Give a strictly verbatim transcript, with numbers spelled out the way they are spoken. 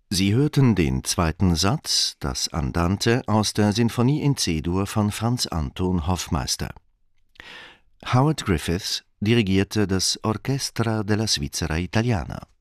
Sie hörten den zweiten Satz, das Andante, aus der Sinfonie in C-Dur von Franz Anton Hoffmeister. Howard Griffiths dirigierte das Orchestra della Svizzera Italiana.